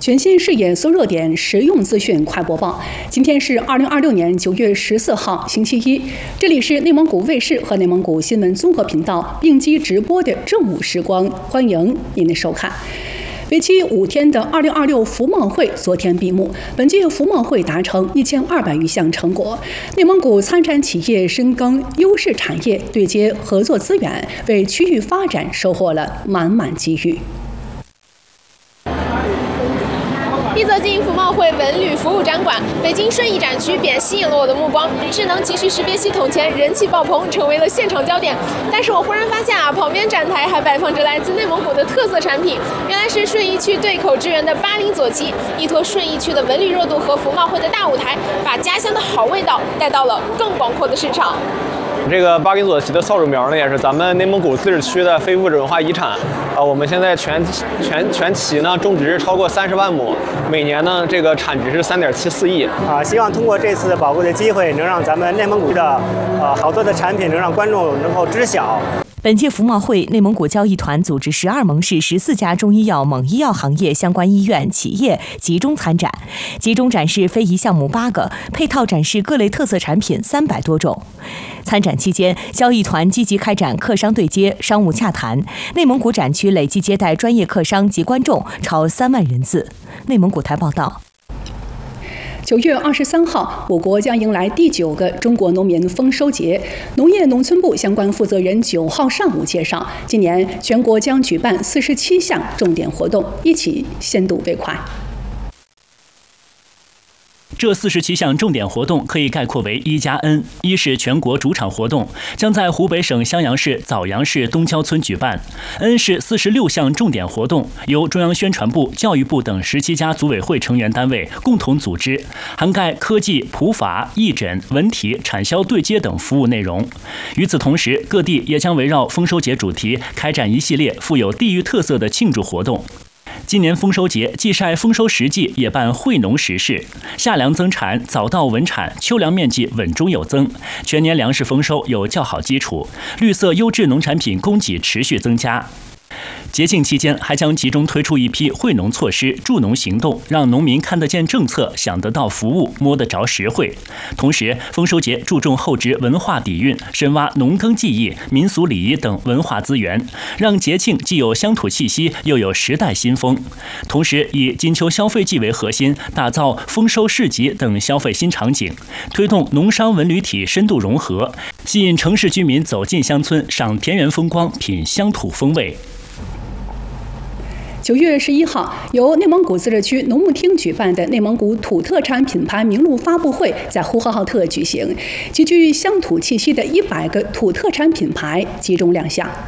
全新视野搜热点，实用资讯快播报。今天是2026年9月14号，星期一。这里是内蒙古卫视和内蒙古新闻综合频道并机直播的正午时光，欢迎您的收看。为期5天的2026服贸会昨天闭幕，本届服贸会达成1200余项成果。内蒙古参展企业深耕优势产业，对接合作资源，为区域发展收获了满满机遇。 一走进服贸会文旅服务展馆，北京顺义展区便吸引了我的目光。智能情绪识别系统前人气爆棚，成为了现场焦点。但是我忽然发现旁边展台还摆放着来自内蒙古的特色产品，原来是顺义区对口支援的80左旗，依托顺义区的文旅热度和服贸会的大舞台，把家乡的好味道带到了更广阔的市场。 这个巴林左旗的扫帚苗呢，也是咱们内蒙古自治区的非物质文化遗产。我们现在全旗呢种植超过30万亩，每年呢这个产值是3.74亿。 希望通过这次宝贵的机会，能让咱们内蒙古的好多的产品能让观众能够知晓。 本届服贸会，内蒙古交易团组织12盟市14家中医药、猛医药行业相关医院、企业集中参展，集中展示非遗项目8个，配套展示各类特色产品300多种。参展期间，交易团积极开展客商对接、商务洽谈，内蒙古展区累计接待专业客商及观众超3万人次。内蒙古台报道。 9月23号，我国将迎来第9个中国农民丰收节。农业农村部相关负责人9号上午介绍，今年全国将举办47项重点活动，一起先睹为快。 这47项重点活动可以概括为1+N。一是全国主场活动，将在湖北省襄阳市枣阳市东郊村举办。N 是46项重点活动，由中央宣传部、教育部等17家组委会成员单位共同组织，涵盖科技、普法、义诊、文体、产销对接等服务内容。与此同时，各地也将围绕丰收节主题开展一系列富有地域特色的庆祝活动。今年丰收节既晒丰收实际，也办惠农实事。夏粮增产，早稻稳产，秋粮面积稳中有增，全年粮食丰收有较好基础，绿色优质农产品供给持续增加。节庆期间还将集中推出一批惠农措施、助农行动，让农民看得见政策、想得到服务、摸得着实惠。同时，丰收节注重厚植文化底蕴，深挖农耕技艺、民俗礼仪等文化资源，让节庆既有乡土气息，又有时代新风。同时，以金秋消费季为核心，打造丰收市集等消费新场景，推动农商文旅体深度融合，吸引城市居民走进乡村，赏田园风光，品乡土风味。 9月11号，由内蒙古自治区农牧厅举办的内蒙古土特产品牌名录发布会在呼和浩特举行，极具乡土气息的100个土特产品牌集中亮相。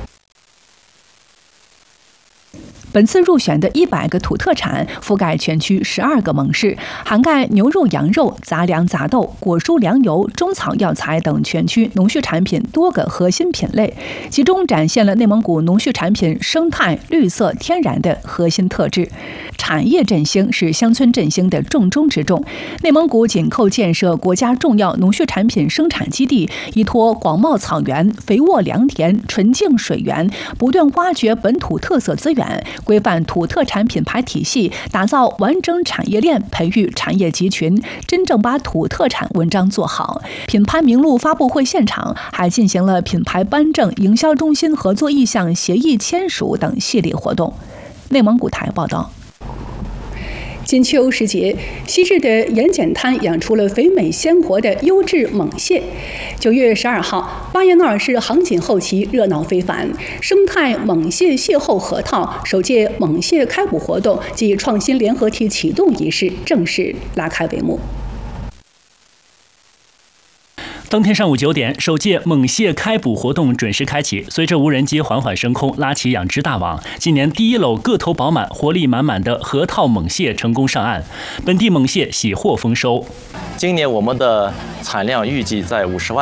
本次入选的100个土特产覆盖全区12个盟市，涵盖牛肉、羊肉、杂粮、杂豆、果蔬、粮油、中草药材等全区农畜产品多个核心品类，集中展现了内蒙古农畜产品生态、绿色、天然的核心特质。产业振兴是乡村振兴的重中之重。内蒙古紧扣建设国家重要农畜产品生产基地，依托广袤草原、肥沃良田、纯净水源，不断挖掘本土特色资源，规范土特产品牌体系，打造完整产业链，培育产业集群，真正把土特产文章做好。品牌名录发布会现场还进行了品牌颁证、营销中心合作意向协议签署等系列活动。内蒙古台报道。金秋时节，昔日的盐碱滩养出了肥美鲜活的优质猛蟹。9月12号，巴彦淖尔市航锦后旗热闹非凡，生态猛蟹邂逅河套首届猛蟹开捕活动暨创新联合体启动仪式正式拉开帷幕。 当天上午9点，首届猛蟹开捕活动准时开启。随着无人机缓缓升空，拉起养殖大网，今年第1篓个头饱满、活力满满的河套猛蟹成功上岸，本地猛蟹喜获丰收。 今年我们的产量预计在50万。